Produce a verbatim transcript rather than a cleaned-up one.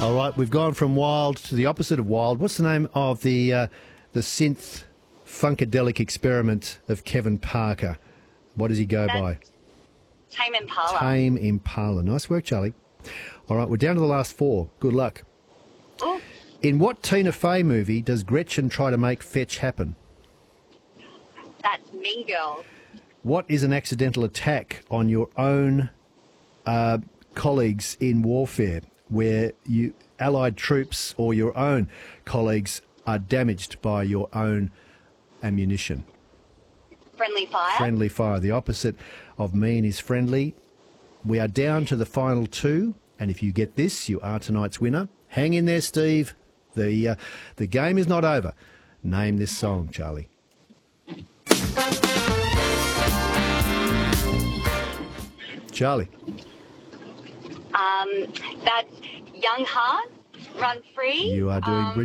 All right, we've gone from wild to the opposite of wild. What's the name of the uh, the synth funkadelic experiment of Kevin Parker? What does he go That's by? Tame Impala. Tame Impala. Nice work, Charlie. All right, we're down to the last four. Good luck. Ooh, In what Tina Fey movie does Gretchen try to make fetch happen? that's Mean Girls. What is an accidental attack on your own uh, colleagues in warfare, where you Allied troops or your own colleagues are damaged by your own ammunition? Friendly Fire. Friendly fire. The opposite of mean is friendly. We are down to the final two, and if you get this, you are tonight's winner. Hang in there, Steve. The uh, the game is not over. Name this song, Charlie. Charlie. Um, that's Young Heart, Run Free. You are doing um,